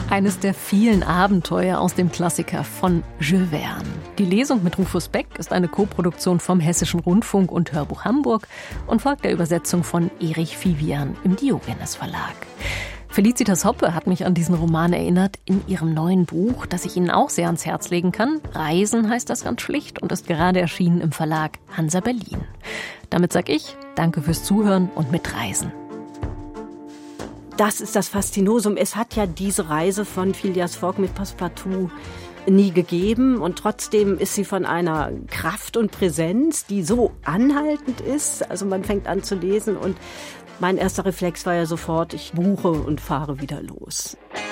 Eines der vielen Abenteuer aus dem Klassiker von Jules Verne. Die Lesung mit Rufus Beck ist eine Koproduktion vom Hessischen Rundfunk und Hörbuch Hamburg und folgt der Übersetzung von Erich Vivian im Diogenes Verlag. Felicitas Hoppe hat mich an diesen Roman erinnert in ihrem neuen Buch, das ich Ihnen auch sehr ans Herz legen kann. Reisen heißt das ganz schlicht und ist gerade erschienen im Verlag Hansa Berlin. Damit sage ich danke fürs Zuhören und mitreisen. Das ist das Faszinosum. Es hat ja diese Reise von Phileas Fogg mit Passepartout nie gegeben und trotzdem ist sie von einer Kraft und Präsenz, die so anhaltend ist. Also man fängt an zu lesen und mein erster Reflex war ja sofort, ich buche und fahre wieder los.